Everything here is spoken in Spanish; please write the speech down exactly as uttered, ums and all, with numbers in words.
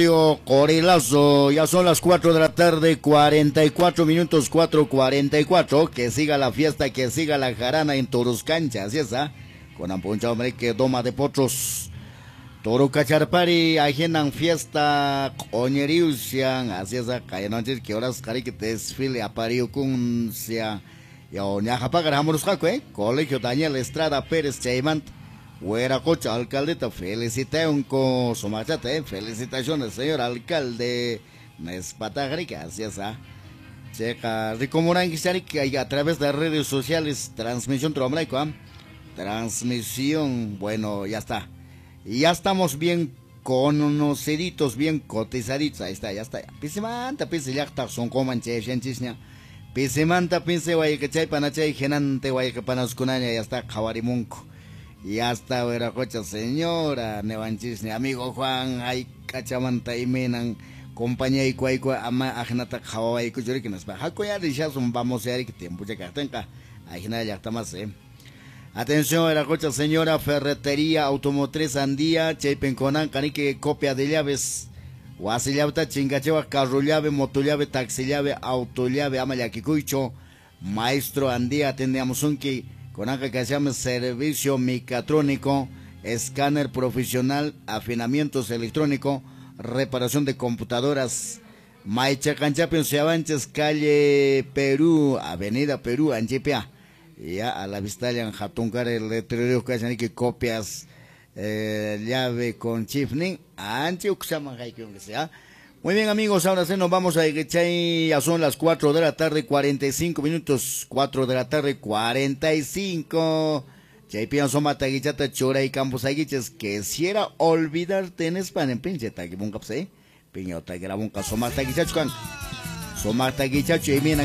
Corilazo, ya son las cuatro de la tarde, cuarenta y cuatro minutos, cuatro cuarenta y cuatro. Que siga la fiesta, que siga la jarana en Toruscancha, así es, ¿ah? Con Amponcha, hombre, que doma de potros. Toro Cacharpari, ajenan fiesta, coñeriusian, así es, acá en noches que horas cari que te desfile a Pario con sea, ya oñaja pagar hamburgues, ¿eh? Colegio Daniel Estrada Pérez Chaimant. Fuera cocha, alcaldeta, felicitación con su machate, felicitaciones, señor alcalde, Nespatagrica, así es, ¿ah? Checa, Ricomoran que a través de redes sociales, transmisión tromlaico, ¿ah? Transmisión, bueno, ya está. Y ya estamos bien conociditos, bien cotizaditos, ahí está, ya está. Pisimanta, pisi yacta, son comanche, shenchisnia. Pisimanta, pisi guayacachay, panachay, genante, guayacapanazucunaña, ya está, jawarimunco. Ya está, Veracocha, señora, Nevanchis, amigo Juan, ay, cachamanta y menan, compañía y cuaycua, ama, ajenata, jawa y cuchuri, que nos va. Jaco ya dishasum, vamos a ir, que tiempo ya que tenga, ajena ya está más, eh. Atención, Veracocha, señora, ferretería, automotriz, andía, chaypen conan, canique, copia de llaves, guasillabta, chingachewa, carro llave, moto llave, taxi llave, auto llave, ama yaquicuicho, maestro, andía, atendíamos un que. Con algo que se llama servicio mecatrónico, escáner profesional, afinamientos electrónicos, reparación de computadoras. Maicha Canchapion Seabanches, calle Perú, avenida Perú, Anchipia. Ya a la vista le han jatuncar el letrero que hacen que copias, eh, llave con chifning, ancho que se llama que sea. Muy bien, amigos, ahora sí nos vamos a Iguechay, ya son las cuatro de la tarde, cuarenta y cinco minutos, cuatro de la tarde, cuarenta y cinco. Chay pienso mataguichata chora y campos aguiches, quisiera olvidarte en España, pinche taquibunca, pues, eh. Piñota, que la bunca, somataguichachucan, somataguichachu y miena.